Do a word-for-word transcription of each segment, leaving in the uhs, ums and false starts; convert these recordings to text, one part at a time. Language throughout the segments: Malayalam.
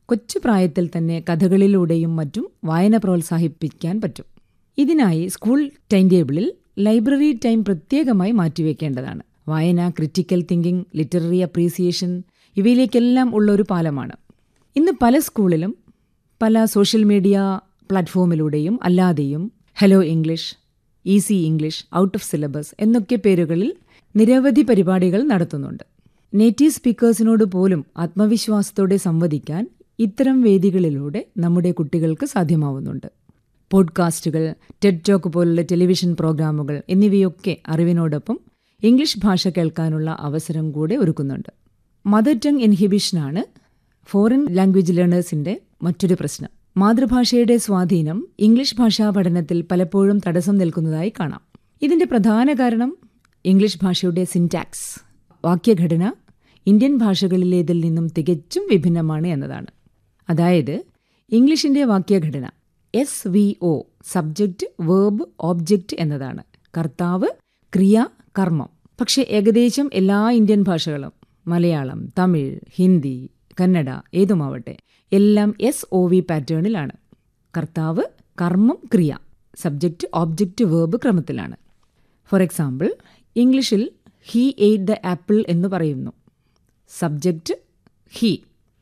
കൊച്ചു പ്രായത്തിൽ തന്നെ കഥകളിലൂടെയും മറ്റും വായന പ്രോത്സാഹിപ്പിക്കാൻ പറ്റും. ഇതിനായി സ്കൂൾ ടൈം ടേബിളിൽ ലൈബ്രറി ടൈം പ്രത്യേകമായി മാറ്റിവെക്കേണ്ടതാണ്. വായന, ക്രിറ്റിക്കൽ തിങ്കിങ്, ലിറ്റററി അപ്രീസിയേഷൻ ഇവയിലേക്കെല്ലാം ഉള്ളൊരു പാലമാണ്. ഇന്ന് പല സ്കൂളിലും പല സോഷ്യൽ മീഡിയ പ്ലാറ്റ്ഫോമിലൂടെയും അല്ലാതെയും hello English, easy English, out of syllabus എന്നൊക്കെ പേരുകളിൽ നിരവധി പരിപാടികൾ നടത്തുന്നുണ്ട്. നേറ്റീവ് സ്പീക്കേഴ്സിനോട് പോലും ആത്മവിശ്വാസത്തോടെ സംവദിക്കാൻ ഇത്തരം വേദികളിലൂടെ നമ്മുടെ കുട്ടികൾക്ക് സാധ്യമാവുന്നുണ്ട്. പോഡ്കാസ്റ്റുകൾ, ടെഡ് ടോക്ക് പോലുള്ള ടെലിവിഷൻ പ്രോഗ്രാമുകൾ എന്നിവയൊക്കെ അറിവിനോടൊപ്പം ഇംഗ്ലീഷ് ഭാഷ കേൾക്കാനുള്ള അവസരം കൂടെ ഒരുക്കുന്നുണ്ട്. മദർ ടങ് ഇൻഹിബിഷനാണ് ഫോറിൻ ലാംഗ്വേജ് ലേണേഴ്സിന്റെ മറ്റൊരു പ്രശ്നം. മാതൃഭാഷയുടെ സ്വാധീനം ഇംഗ്ലീഷ് ഭാഷാ പഠനത്തിൽ പലപ്പോഴും തടസ്സം നിൽക്കുന്നതായി കാണാം. ഇതിന്റെ പ്രധാന കാരണം ഇംഗ്ലീഷ് ഭാഷയുടെ സിൻടാക്സ്, വാക്യഘടന ഇന്ത്യൻ ഭാഷകളിലേതിൽ നിന്നും തികച്ചും വിഭിന്നമാണ് എന്നതാണ്. അതായത് ഇംഗ്ലീഷിന്റെ വാക്യഘടന S V O, subject, verb, object എന്നതാണ്. കർത്താവ്, ക്രിയ, കർമ്മം. പക്ഷേ ഏകദേശം എല്ലാ ഇന്ത്യൻ ഭാഷകളും, മലയാളം, തമിഴ്, ഹിന്ദി, കന്നഡ ഏതുമാവട്ടെ, എല്ലാം എസ് ഒ വി പാറ്റേണിലാണ്. കർത്താവ്, കർമ്മം, ക്രിയ, സബ്ജക്റ്റ്, ഓബ്ജക്റ്റ്, വേർബ് ക്രമത്തിലാണ്. ഫോർ എക്സാമ്പിൾ, ഇംഗ്ലീഷിൽ ഹീ എയ്റ്റ് ദ ആപ്പിൾ എന്ന് പറയുന്നു. Subject he,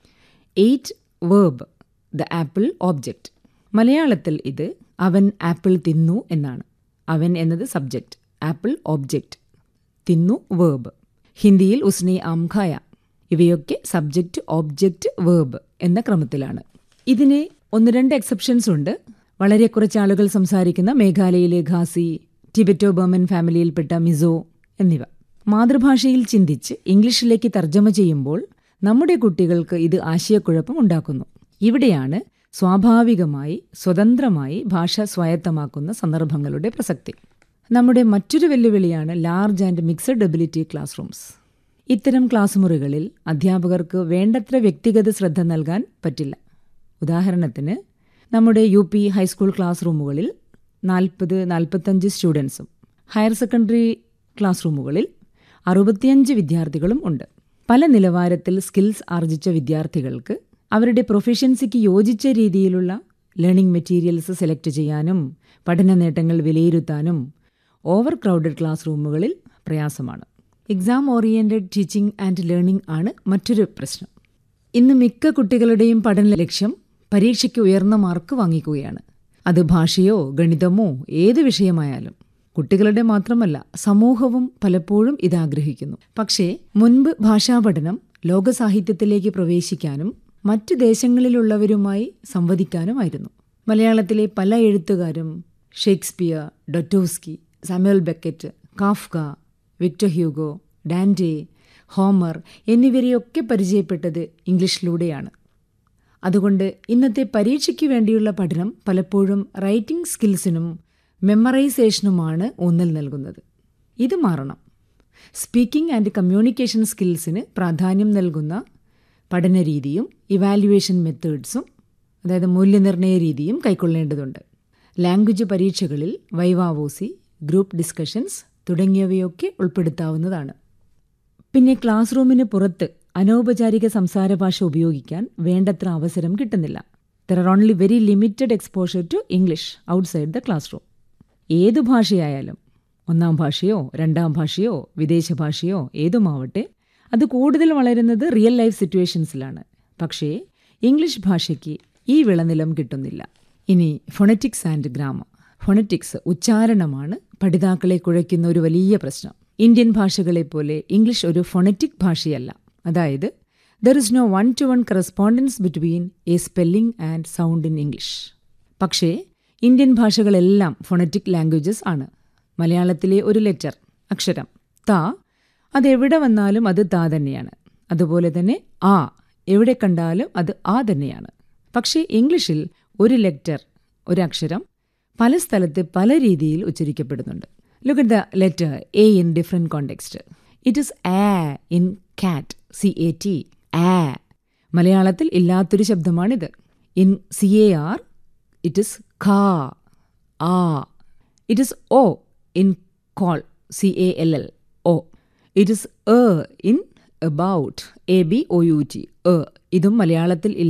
eight verb, the apple object. മലയാളത്തിൽ ഇത് അവൻ ആപ്പിൾ തിന്നു എന്നാണ്. അവൻ എന്നത് സബ്ജക്റ്റ്, ആപ്പിൾ ഓബ്ജക്റ്റ്, തിന്നു വേർബ്. ഹിന്ദിയിൽ ഉസ്നെ ആം ഖായ. ഇവയൊക്കെ സബ്ജക്റ്റ്, ഓബ്ജക്റ്റ്, വേർബ് എന്ന ക്രമത്തിലാണ്. ഇതിന് ഒന്ന് രണ്ട് എക്സെപ്ഷൻസ് ഉണ്ട്. വളരെ കുറച്ച് ആളുകൾ സംസാരിക്കുന്ന മേഘാലയയിലെ ഖാസി, ടിബറ്റോ ബർമൻ ഫാമിലിയിൽപ്പെട്ട മിസോ എന്നിവ. മാതൃഭാഷയിൽ ചിന്തിച്ച് ഇംഗ്ലീഷിലേക്ക് തർജ്ജമ ചെയ്യുമ്പോൾ നമ്മുടെ കുട്ടികൾക്ക് ഇത് ആശയക്കുഴപ്പം ഉണ്ടാക്കുന്നു. ഇവിടെയാണ് സ്വാഭാവികമായി സ്വതന്ത്രമായി ഭാഷ സ്വായത്തമാക്കുന്ന സന്ദർഭങ്ങളുടെ പ്രസക്തി. നമ്മുടെ മറ്റൊരു വെല്ലുവിളിയാണ് large and mixed ability class rooms. ഇത്തരം ക്ലാസ് മുറികളിൽ അധ്യാപകർക്ക് വേണ്ടത്ര വ്യക്തിഗത ശ്രദ്ധ നൽകാൻ പറ്റില്ല. ഉദാഹരണത്തിന്, നമ്മുടെ യു പി ഹൈസ്കൂൾ ക്ലാസ് റൂമുകളിൽ നാൽപ്പത് നാൽപ്പത്തഞ്ച് സ്റ്റുഡൻസും ഹയർ സെക്കൻഡറി ക്ലാസ് റൂമുകളിൽ അറുപത്തിയഞ്ച് വിദ്യാർത്ഥികളും ഉണ്ട്. പല നിലവാരത്തിൽ സ്കിൽസ് ആർജിച്ച വിദ്യാർത്ഥികൾക്ക് അവരുടെ പ്രൊഫഷൻസിക്ക് യോജിച്ച രീതിയിലുള്ള ലേണിംഗ് മെറ്റീരിയൽസ് സെലക്ട് ചെയ്യാനും പഠന നേട്ടങ്ങൾ വിലയിരുത്താനും ഓവർ ക്രൗഡഡ് ക്ലാസ് റൂമുകളിൽ പ്രയാസമാണ്. Exam oriented teaching and learning ആണ് മറ്റൊരു പ്രശ്നം. ഇന്ന് മിക്ക കുട്ടികളുടെയും പഠന ലക്ഷ്യം പരീക്ഷയ്ക്ക് ഉയർന്ന മാർക്ക് വാങ്ങിക്കുകയാണ്. അത് ഭാഷയോ ഗണിതമോ ഏത് വിഷയമായാലും. കുട്ടികളുടെ മാത്രമല്ല, സമൂഹവും പലപ്പോഴും ഇതാഗ്രഹിക്കുന്നു. പക്ഷേ മുൻപ് ഭാഷാപഠനം ലോകസാഹിത്യത്തിലേക്ക് പ്രവേശിക്കാനും മറ്റു ദേശങ്ങളിലുള്ളവരുമായി സംവദിക്കാനുമായിരുന്നു. മലയാളത്തിലെ പല എഴുത്തുകാരും Shakespeare, ഡൊറ്റോവ്സ്കി, Samuel Beckett, Kafka, Victor Hugo, ഡാൻറ്റെ, Homer എന്നിവരെയൊക്കെ പരിചയപ്പെട്ടത് ഇംഗ്ലീഷിലൂടെയാണ്. അതുകൊണ്ട് ഇന്നത്തെ പരീക്ഷയ്ക്ക് വേണ്ടിയുള്ള പഠനം പലപ്പോഴും റൈറ്റിംഗ് സ്കിൽസിനും മെമ്മറൈസേഷനുമാണ് ഊന്നൽ നൽകുന്നത്. ഇത് മാറണം. സ്പീക്കിംഗ് ആൻഡ് കമ്മ്യൂണിക്കേഷൻ സ്കിൽസിന് പ്രാധാന്യം നൽകുന്ന പഠനരീതിയും ഇവാലുവേഷൻ മെത്തേഡ്സും, അതായത് മൂല്യനിർണ്ണയ രീതിയും കൈക്കൊള്ളേണ്ടതുണ്ട്. ലാംഗ്വേജ് പരീക്ഷകളിൽ വൈവാവോസി, ഗ്രൂപ്പ് ഡിസ്കഷൻസ് തുടങ്ങിയവയൊക്കെ ഉൾപ്പെടുത്താവുന്നതാണ്. പിന്നെ ക്ലാസ് റൂമിന് പുറത്ത് അനൗപചാരിക സംസാര ഭാഷ ഉപയോഗിക്കാൻ വേണ്ടത്ര അവസരം കിട്ടുന്നില്ല. There are only very limited exposure to English outside the class room. ഏതു ഭാഷയായാലും, ഒന്നാം ഭാഷയോ രണ്ടാം ഭാഷയോ വിദേശ ഭാഷയോ ഏതുമാവട്ടെ, അത് കൂടുതൽ വളരുന്നത് റിയൽ ലൈഫ് സിറ്റുവേഷൻസിലാണ്. പക്ഷേ ഇംഗ്ലീഷ് ഭാഷയ്ക്ക് ഈ വിളനിലം കിട്ടുന്നില്ല. ഇനി ഫൊണറ്റിക്സ് ആൻഡ് ഗ്രാമർ. ഫൊണറ്റിക്സ്, ഉച്ചാരണമാണ് പഠിതാക്കളെ കുഴയ്ക്കുന്ന ഒരു വലിയ പ്രശ്നം. ഇന്ത്യൻ ഭാഷകളെപ്പോലെ ഇംഗ്ലീഷ് ഒരു ഫൊണറ്റിക് ഭാഷയല്ല. അതായത് there is no one two one correspondence between A spelling and sound in English. പക്ഷേ ഇന്ത്യൻ ഭാഷകളെല്ലാം ഫൊണറ്റിക് ലാംഗ്വേജസ് ആണ്. മലയാളത്തിലെ ഒരു ലെറ്റർ, അക്ഷരം ത, അതെവിടെ വന്നാലും അത് താ തന്നെയാണ്. അതുപോലെ തന്നെ ആ, എവിടെ കണ്ടാലും അത് ആ തന്നെയാണ്. പക്ഷേ ഇംഗ്ലീഷിൽ ഒരു ലെറ്റർ, ഒരക്ഷരം പല സ്ഥലത്ത് പല രീതിയിൽ ഉച്ചരിക്കപ്പെടുന്നുണ്ട്. Look at the letter A in different context. It is ആ ഇൻ കാറ്റ്, സി എ ടി, ആ. മലയാളത്തിൽ ഇല്ലാത്തൊരു ശബ്ദമാണിത്. In C A R it is ഖാ, ആ. It is O in call, C A L L, O. It is A in about, A B O U T, A. ഇതും മലയാളത്തിൽ